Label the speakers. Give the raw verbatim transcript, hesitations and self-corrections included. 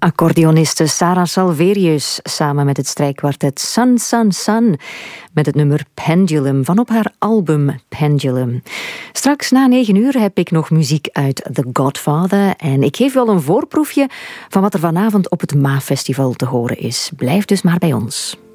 Speaker 1: Accordeoniste Sarah Salverius samen met het strijkkwartet Sun Sun Sun met het nummer Pendulum van op haar album Pendulum. Straks na negen uur heb ik nog muziek uit The Godfather en ik geef wel een voorproefje van wat er vanavond op het MAAF-festival te horen is. Blijf dus maar bij ons.